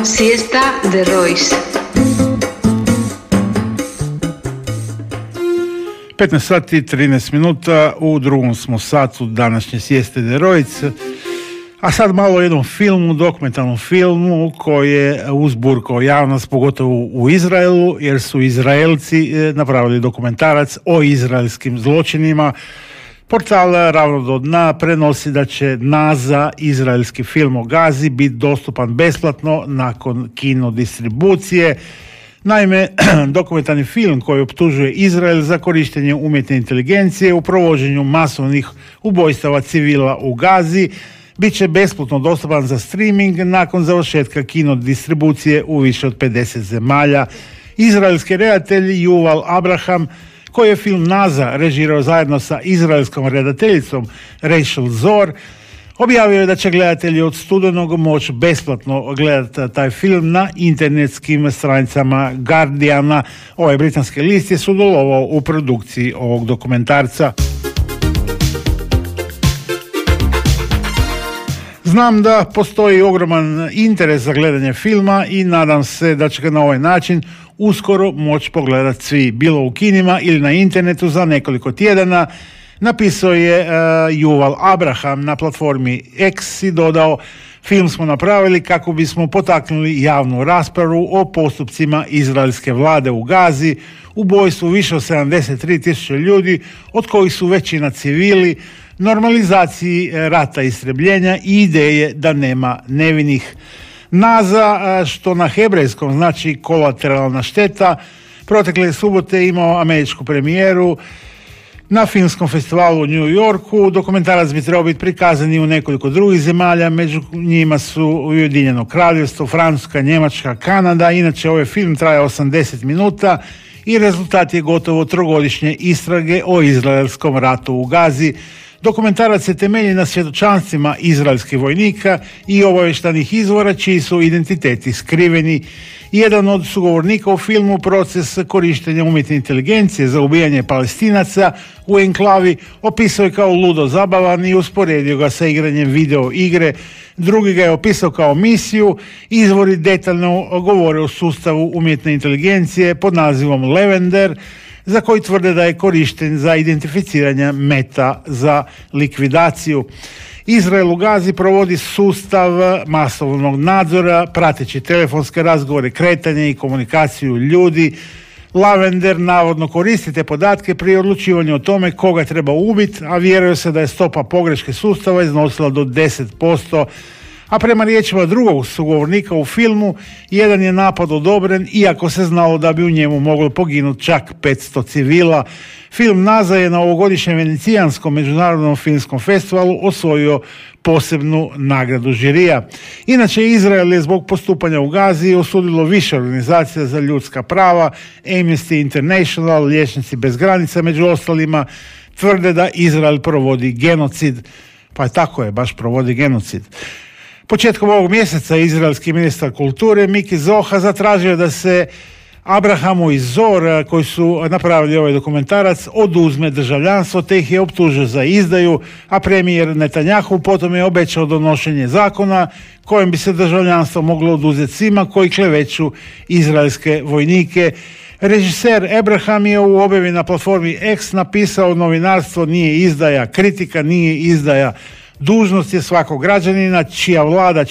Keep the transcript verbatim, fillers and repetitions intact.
Siesta de Royce. petnaest sati trinaest minuta, u drugom smo satu današnje Sieste de Royce. A sad malo o jednom filmu, dokumentarnom filmu koji je uzburkao javnost, pogotovo u Izraelu, jer su Izraelci napravili dokumentarac o izraelskim zločinima. Portal Ravno do dna prenosi da će NASA, izraelski film o Gazi, biti dostupan besplatno nakon kino distribucije. Naime, dokumentarni film koji optužuje Izrael za korištenje umjetne inteligencije u provođenju masovnih ubojstava civila u Gazi bit će besplatno dostupan za streaming nakon završetka kino distribucije u više od pedeset zemalja. Izraelski redatelj Yuval Abraham, koji je film NASA režirao zajedno sa izraelskom redateljicom Rachel Zor, objavio je da će gledatelji od studenog moći besplatno gledati taj film na internetskim stranicama Guardiana. Ovaj britanski list je sudjelovao u produkciji ovog dokumentarca. Znam da postoji ogroman interes za gledanje filma i nadam se da će ga na ovaj način uskoro moći pogledati svi, bilo u kinima ili na internetu za nekoliko tjedana. Napisao je uh, Yuval Abraham na platformi X i dodao: film smo napravili kako bismo potaknuli javnu raspravu o postupcima izraelske vlade u Gazi, ubojstvu više od sedamdeset tri tisuće ljudi, od kojih su većina civili, normalizaciji rata i istrebljenja i ideje da nema nevinih. NASA, što na hebrejskom znači kolateralna šteta, protekle subote imao američku premijeru na filmskom festivalu u New Yorku. Dokumentarac bi trebao biti prikazan i u nekoliko drugih zemalja, među njima su Ujedinjeno Kraljevstvo, Francuska, Njemačka, Kanada. Inače, ovaj film traje osamdeset minuta i rezultat je gotovo trogodišnje istrage o izraelskom ratu u Gazi. Dokumentarac se temelji na svjedočanstvima izraelskih vojnika i obavještajnih izvora čiji su identiteti skriveni. Jedan od sugovornika u filmu proces korištenja umjetne inteligencije za ubijanje Palestinaca u enklavi opisao je kao ludo zabavan i usporedio ga sa igranjem video igre. Drugi ga je opisao kao misiju. Izvori detaljno govore o sustavu umjetne inteligencije pod nazivom Lavender, za koji tvrde da je korišten za identificiranje meta za likvidaciju. Izrael u Gazi provodi sustav masovnog nadzora, prateći telefonske razgovore, kretanje i komunikaciju ljudi. Lavender navodno koristi te podatke pri odlučivanju o tome koga treba ubiti, a vjeruje se da je stopa pogreške sustava iznosila do deset posto. A prema riječima drugog sugovornika u filmu, jedan je napad odobren, iako se znalo da bi u njemu moglo poginuti čak petsto civila. Film NASA je na ovogodišnjem Venecijanskom međunarodnom filmskom festivalu osvojio posebnu nagradu žirija. Inače, Izrael je zbog postupanja u Gazi osudilo više organizacija za ljudska prava. Amnesty International, Liječnici bez granica, među ostalima, tvrde da Izrael provodi genocid. Pa tako je, baš provodi genocid. Početkom ovog mjeseca izraelski ministar kulture Miki Zoha zatražio da se Abrahamu i Zor, koji su napravili ovaj dokumentarac, oduzme državljanstvo, te ih je optužio za izdaju, a premijer Netanyahu potom je obećao donošenje zakona kojim bi se državljanstvo moglo oduzeti svima koji kleveću izraelske vojnike. Režiser Abraham je u objavi na platformi X napisao: novinarstvo nije izdaja, kritika nije izdaja. Dužnost je svakog građanina čija vlada